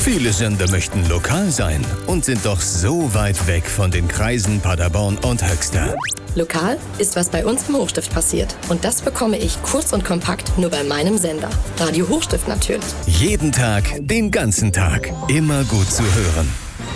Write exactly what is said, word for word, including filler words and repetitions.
Viele Sender möchten lokal sein und sind doch so weit weg von den Kreisen Paderborn und Höxter. Lokal ist, was bei uns im Hochstift passiert. Und das bekomme ich kurz und kompakt nur bei meinem Sender. Radio Hochstift natürlich. Jeden Tag, den ganzen Tag. Immer gut zu hören.